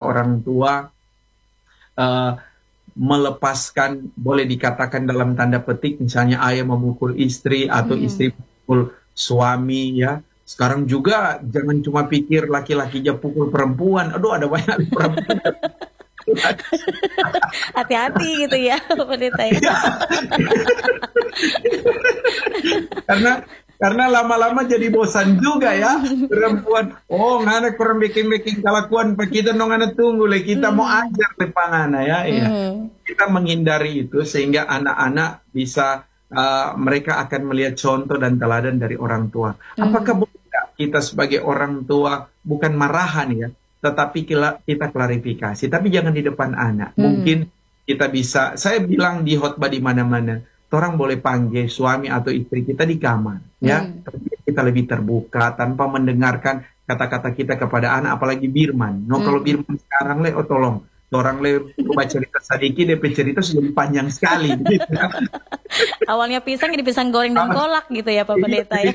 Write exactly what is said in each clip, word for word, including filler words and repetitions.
orang tua uh, melepaskan, boleh dikatakan dalam tanda petik, misalnya ayah memukul istri atau Hmm. istri memukul suami ya. Sekarang juga jangan cuma pikir laki-laki aja pukul perempuan. Aduh, ada banyak perempuan. Hati-hati gitu ya, Pak Pendeta ya. karena karena lama-lama jadi bosan juga ya perempuan. Oh, ngana kurang bikin-bikin kelakuan pak kita no ngana tunggu le kita mau ajar le pangana ya. Iya. Hmm. Kita menghindari itu sehingga anak-anak bisa uh, mereka akan melihat contoh dan teladan dari orang tua. Apakah boleh kita sebagai orang tua bukan marahan ya, tetapi kita, kita klarifikasi, tapi jangan di depan anak. Hmm. Mungkin kita bisa, saya bilang di khotbah di mana-mana, orang boleh panggil suami atau istri kita di kamar, ya. Hmm. Tapi kita lebih terbuka tanpa mendengarkan kata-kata kita kepada anak, apalagi Birman. No, Hmm. kalau Birman sekarang le, oh tolong, orang le coba cerita sedikit, D P cerita sudah panjang sekali. Gitu. Awalnya pisang jadi pisang goreng dan kolak gitu ya Pak Pendeta ya.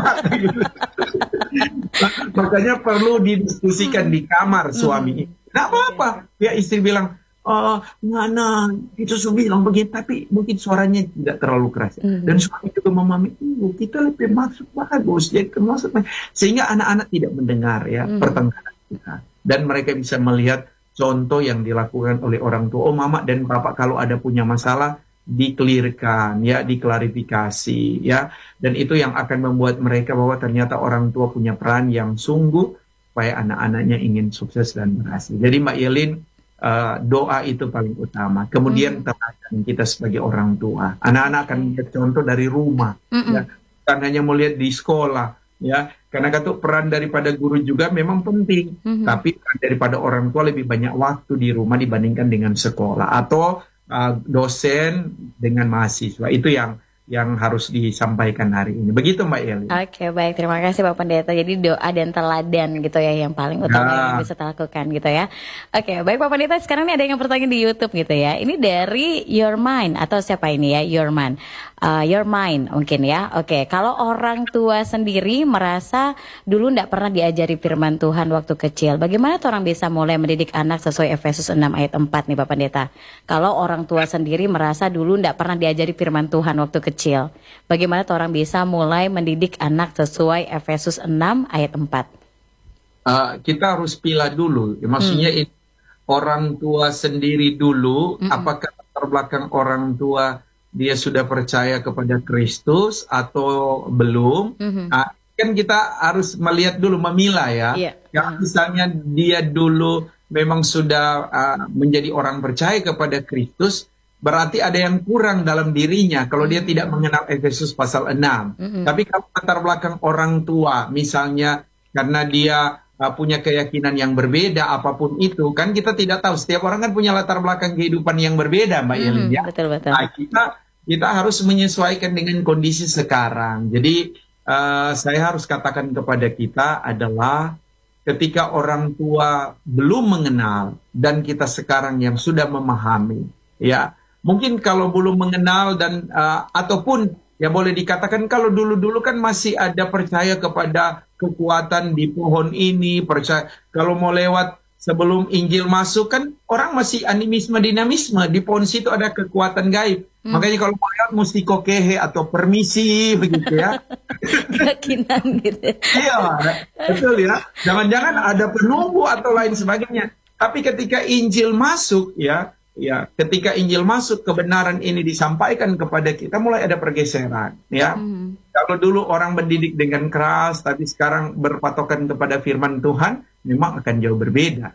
Makanya perlu didiskusikan di kamar suami. Nggak apa-apa. Ya istri bilang, oh, ngana, itu suami bilang begini, tapi mungkin suaranya tidak terlalu keras. Mhm. Dan suami juga memahami, oh, kita lebih maksud bagus. Jadi maksud, sehingga anak-anak tidak mendengar ya Mhm. pertengkaran kita. Dan mereka bisa melihat contoh yang dilakukan oleh orang tua. Oh, mama dan bapak kalau ada punya masalah, dikelirkan, ya, diklarifikasi, ya. Dan itu yang akan membuat mereka bahwa ternyata orang tua punya peran yang sungguh supaya anak-anaknya ingin sukses dan berhasil. Jadi Mbak Yelin, uh, doa itu paling utama. Kemudian teladan kita sebagai orang tua. Anak-anak akan melihat contoh dari rumah, Mm-mm. ya. Bukan hanya melihat di sekolah, ya. Karena kata peran daripada guru juga memang penting, Mhm. tapi peran daripada orang tua lebih banyak waktu di rumah dibandingkan dengan sekolah atau uh, dosen dengan mahasiswa. Itu yang yang harus disampaikan hari ini. Begitu Mbak Yeli. Oke, baik. Terima kasih Pak Pendeta. Jadi doa dan teladan gitu ya yang paling utama Ya. yang bisa kita lakukan gitu ya. Oke, baik Pak Pendeta. Sekarang ini ada yang bertanya di YouTube gitu ya. Ini dari Your Mind atau siapa ini ya? Your Mind. Uh, your Mind mungkin ya. Oke, kalau orang tua sendiri merasa dulu tidak pernah diajari firman Tuhan waktu kecil, bagaimana tuh orang bisa mulai mendidik anak sesuai Efesus enam ayat empat nih Pak Pendeta? Kalau orang tua sendiri merasa dulu tidak pernah diajari firman Tuhan waktu kecil, bagaimana tuh orang bisa mulai mendidik anak sesuai Efesus enam ayat empat? Uh, kita harus pilih dulu. Maksudnya Hmm. ini orang tua sendiri dulu. Mm-mm. Apakah latar belakang orang tua dia sudah percaya kepada Kristus atau belum? Mhm. Nah, kan kita harus melihat dulu, memilah ya. Iya. Kalau misalnya dia dulu memang sudah uh, menjadi orang percaya kepada Kristus, berarti ada yang kurang dalam dirinya kalau dia tidak mengenal Efesus pasal enam. Mm-mm. Tapi kalau latar belakang orang tua, misalnya karena dia uh, punya keyakinan yang berbeda, apapun itu, kan kita tidak tahu. Setiap orang kan punya latar belakang kehidupan yang berbeda, Mbak Hmm, Yelin ya. betul betul. Nah, kita kita harus menyesuaikan dengan kondisi sekarang. Jadi uh, saya harus katakan kepada kita adalah ketika orang tua belum mengenal dan kita sekarang yang sudah memahami, ya mungkin kalau belum mengenal dan uh, ataupun ya boleh dikatakan kalau dulu-dulu kan masih ada percaya kepada kekuatan di pohon ini, percaya kalau mau lewat sebelum Injil masuk kan orang masih animisme dinamisme, di pohon situ ada kekuatan gaib. Hmm. Makanya kalau mau lewat mesti kokehe atau permisi begitu ya. Keyakinan gitu. Iya, betul ya. Jangan-jangan ada penunggu atau lain sebagainya. Tapi ketika Injil masuk ya, ya, ketika Injil masuk kebenaran ini disampaikan kepada kita mulai ada pergeseran ya. Hmm. Kalau dulu orang mendidik dengan keras tapi sekarang berpatokan kepada firman Tuhan memang akan jauh berbeda.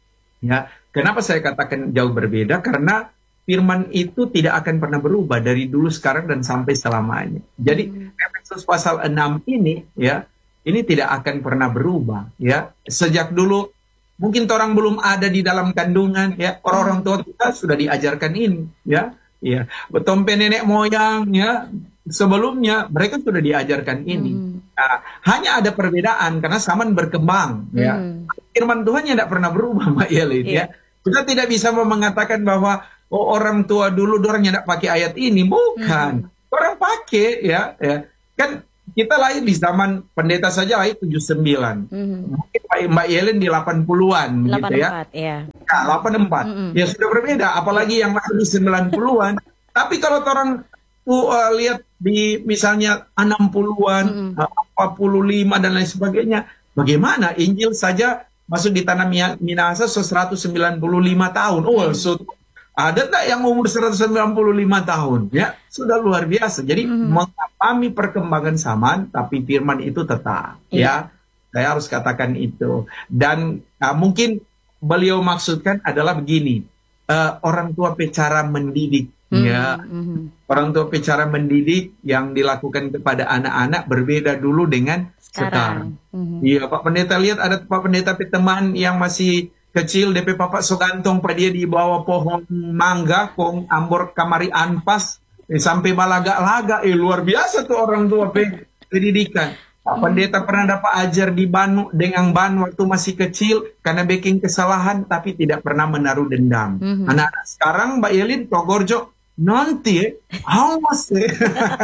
Ya, kenapa saya katakan jauh berbeda? Karena firman itu tidak akan pernah berubah dari dulu, sekarang, dan sampai selamanya. Jadi Efesus pasal enam ini ya, ini tidak akan pernah berubah ya. Sejak dulu mungkin orang belum ada di dalam kandungan ya, orang-orang tua kita sudah diajarkan ini ya. Ya, betompe nenek moyang ya, sebelumnya mereka sudah diajarkan ini. Hmm. Nah, hanya ada perbedaan karena zaman berkembang ya. Hmm. Firman Tuhan yang tidak pernah berubah, Mbak Yelin Iya. ya. Kita tidak bisa mengatakan bahwa oh, orang tua dulu orang yang tidak pakai ayat ini, bukan. Orang pakai ya, ya. Kan kita lahir di zaman pendeta saja lahir tujuh puluh sembilan. Hmm. Mungkin Mbak Yelin di delapan puluhan gitu ya. delapan puluh empat ya. Nah, delapan puluh empat. Mm-mm. Ya sudah berbeda, apalagi yang lahir di sembilan puluhan. Tapi kalau orang tuh uh, lihat di misalnya enam puluhan, Mm-mm. uh, empat puluh lima dan lain sebagainya, bagaimana Injil saja masuk di tanah Mia- Minahasa seratus sembilan puluh lima tahun. Oh, so, ada nggak yang umur seratus sembilan puluh lima tahun? Ya, sudah luar biasa. Jadi Mm-mm. mengalami perkembangan zaman, tapi firman itu tetap. Iya. Ya, saya harus katakan itu. Dan uh, mungkin beliau maksudkan adalah begini, uh, orang tua bicara mendidik. Mm-mm. Ya, Mm-mm. orang tua bicara mendidik yang dilakukan kepada anak-anak berbeda dulu dengan sekarang. Sekarang. Mhm. Iya, Pak Pendeta lihat ada Pak Pendeta teman yang masih kecil, D P Papa Sogantong, Pak dia di bawah pohon mangga, kong ambor kamari anpas, eh, sampai malaga-laga, eh luar biasa tuh orang tua pe pendidikan. Pak Pendeta pernah dapat ajar di Banu dengan Ban waktu masih kecil karena bikin kesalahan tapi tidak pernah menaruh dendam. Mhm. Anak-anak sekarang Mbak Yelin Togorjo nanti eh, awas eh.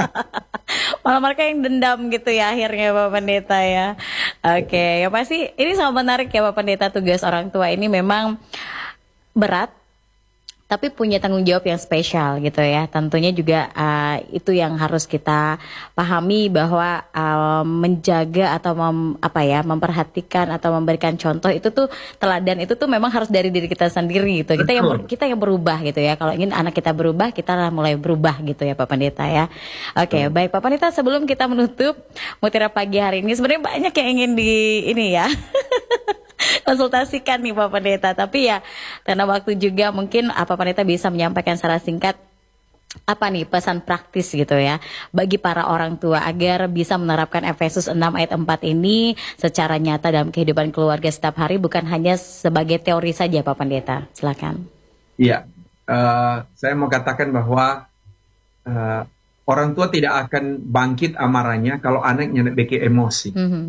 Malah mereka yang dendam gitu ya akhirnya Pak Pendeta ya. Oke, ya pasti ini sangat menarik ya Pak Pendeta, tugas orang tua ini memang berat tapi punya tanggung jawab yang spesial gitu ya. Tentunya juga uh, itu yang harus kita pahami bahwa uh, menjaga atau mem, apa ya memperhatikan atau memberikan contoh itu tuh teladan itu tuh memang harus dari diri kita sendiri gitu. Kita yang ber- kita yang berubah gitu ya. Kalau ingin anak kita berubah, kita lah mulai berubah gitu ya Pak Pendeta ya. Oke, baik Pak Pendeta, sebelum kita menutup Mutiara Pagi hari ini sebenarnya banyak yang ingin di ini ya. konsultasikan nih Pak Pendeta, tapi ya karena waktu juga mungkin apa Pendeta bisa menyampaikan secara singkat apa nih pesan praktis gitu ya bagi para orang tua agar bisa menerapkan Efesus enam ayat empat ini secara nyata dalam kehidupan keluarga setiap hari, bukan hanya sebagai teori saja Pak Pendeta. Silakan. Iya, uh, saya mau katakan bahwa uh, orang tua tidak akan bangkit amarahnya kalau anaknya bikin emosi. Mm-hmm.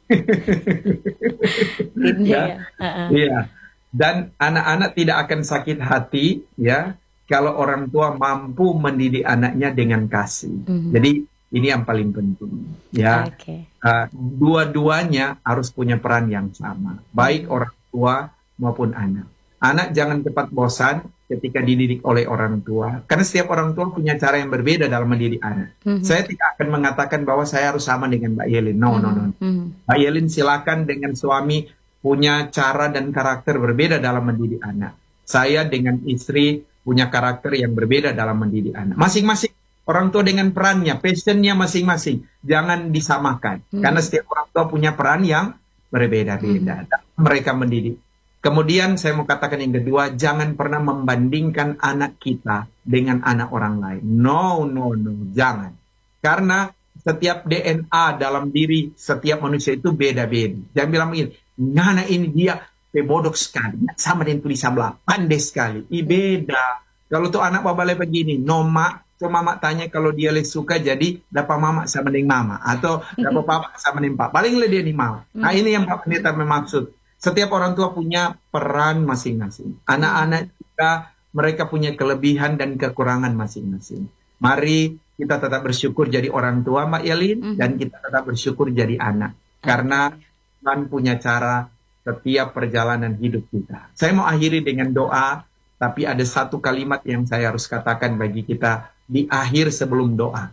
Ya, uh-uh. iya. Dan anak-anak tidak akan sakit hati ya kalau orang tua mampu mendidik anaknya dengan kasih. Mhm. Jadi ini yang paling penting ya. Okay. Uh, dua-duanya harus punya peran yang sama, baik orang tua maupun anak. Anak jangan cepat bosan ketika dididik oleh orang tua, karena setiap orang tua punya cara yang berbeda dalam mendidik anak. Mhm. Saya tidak akan mengatakan bahwa saya harus sama dengan Mbak Yelin. No, no, no. Mhm. Mbak Yelin silakan dengan suami punya cara dan karakter berbeda dalam mendidik anak. Saya dengan istri punya karakter yang berbeda dalam mendidik anak. Masing-masing orang tua dengan perannya, passionnya masing-masing. Jangan disamakan, Mhm. karena setiap orang tua punya peran yang berbeda-beda. Dan mereka mendidik. Kemudian saya mau katakan yang kedua, jangan pernah membandingkan anak kita dengan anak orang lain. No, no, no, jangan. Karena setiap D N A dalam diri setiap manusia itu beda-beda. Jangan bilang begini, anak ini dia bodoh sekali, sama dengan tulisan sebelah, pandai sekali. I beda. Kalau tuh anak babalai begini, no mak, tuh mama tanya kalau dia le suka jadi dapat mama sama dengan mama atau dapat papa sama dengan papa. Paling le dia nih mau. Nah ini yang Pak Pendeta memaksud. Setiap orang tua punya peran masing-masing. Anak-anak kita, mereka punya kelebihan dan kekurangan masing-masing. Mari kita tetap bersyukur jadi orang tua, Mbak Yelin, Mm-hmm. dan kita tetap bersyukur jadi anak. Karena Tuhan punya cara setiap perjalanan hidup kita. Saya mau akhiri dengan doa, tapi ada satu kalimat yang saya harus katakan bagi kita di akhir sebelum doa.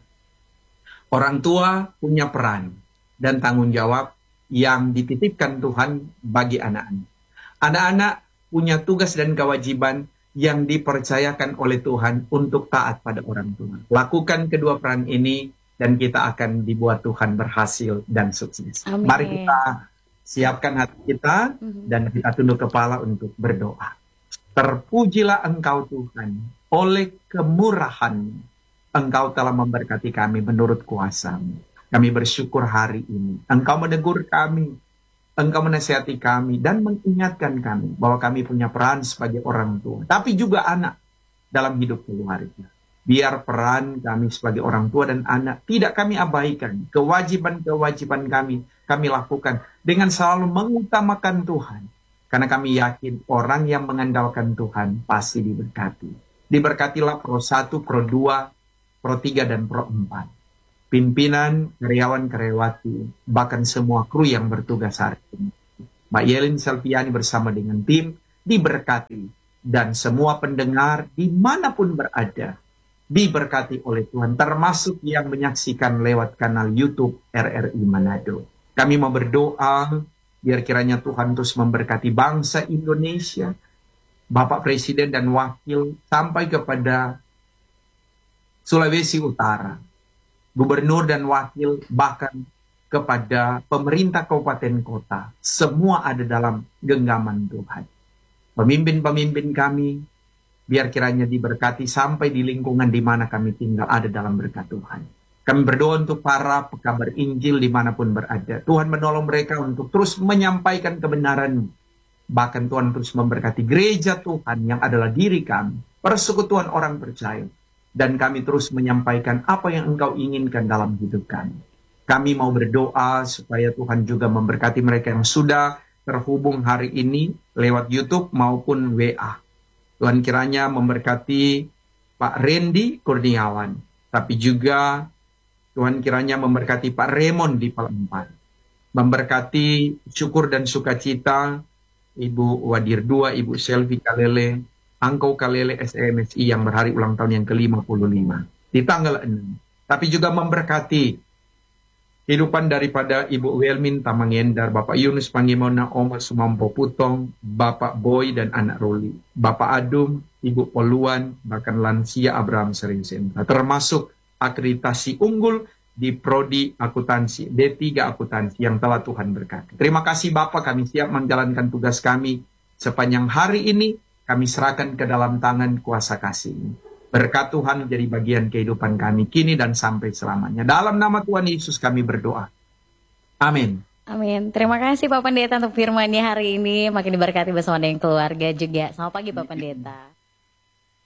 Orang tua punya peran dan tanggung jawab yang dititipkan Tuhan bagi anak-anak. Anak-anak punya tugas dan kewajiban yang dipercayakan oleh Tuhan untuk taat pada orang tua. Lakukan kedua peran ini dan kita akan dibuat Tuhan berhasil dan sukses. Amin. Mari kita siapkan hati kita dan kita tunduk kepala untuk berdoa. Terpujilah Engkau Tuhan, oleh kemurahan-Mu Engkau telah memberkati kami menurut kuasa-Mu. Kami bersyukur hari ini. Engkau menegur kami, Engkau menasihati kami, dan mengingatkan kami bahwa kami punya peran sebagai orang tua, tapi juga anak dalam hidup keluarga. Biar peran kami sebagai orang tua dan anak tidak kami abaikan. Kewajiban-kewajiban kami, kami lakukan dengan selalu mengutamakan Tuhan. Karena kami yakin orang yang mengandalkan Tuhan pasti diberkati. Diberkatilah Pro satu, Pro dua, Pro tiga, dan Pro empat. Pimpinan, karyawan, karyawati, bahkan semua kru yang bertugas hari ini. Mbak Yelin Selviani bersama dengan tim diberkati. Dan semua pendengar dimanapun berada, diberkati oleh Tuhan, termasuk yang menyaksikan lewat kanal YouTube R R I Manado. Kami mau berdoa, biar kiranya Tuhan terus memberkati bangsa Indonesia, Bapak Presiden dan Wakil, sampai kepada Sulawesi Utara, Gubernur dan Wakil, bahkan kepada pemerintah kabupaten kota. Semua ada dalam genggaman Tuhan. Pemimpin-pemimpin kami, biar kiranya diberkati sampai di lingkungan di mana kami tinggal ada dalam berkat Tuhan. Kami berdoa untuk para pekabar Injil dimanapun berada. Tuhan menolong mereka untuk terus menyampaikan kebenaran. Bahkan Tuhan terus memberkati gereja Tuhan yang adalah diri kami, persekutuan orang percaya. Dan kami terus menyampaikan apa yang Engkau inginkan dalam hidup kami. Kami mau berdoa supaya Tuhan juga memberkati mereka yang sudah terhubung hari ini lewat YouTube maupun W A. Tuhan kiranya memberkati Pak Randy Kurniawan, tapi juga Tuhan kiranya memberkati Pak Raymond di Palembang, memberkati syukur dan sukacita Ibu Wadir dua, Ibu Selvi Kalele, Angkau Kalele S M S I yang berhari ulang tahun yang ke lima puluh lima di tanggal enam. Tapi juga memberkati kehidupan daripada Ibu Welmin Tamangendar, Bapak Yunus Pangimona, Oma Sumampo Putong, Bapak Boy dan anak Roli, Bapak Adum, Ibu Poluan, bahkan lansia Abraham Serinsenta, termasuk akreditasi unggul di Prodi Akuntansi, D tiga Akuntansi yang telah Tuhan berkati. Terima kasih Bapak, kami siap menjalankan tugas kami sepanjang hari ini, kami serahkan ke dalam tangan kuasa kasih. Berkat Tuhan menjadi bagian kehidupan kami kini dan sampai selamanya. Dalam nama Tuhan Yesus kami berdoa. Amin. Amin. Terima kasih Pak Pendeta untuk firman-Nya hari ini. Makin diberkati bersama dengan keluarga juga. Selamat pagi Pak Pendeta.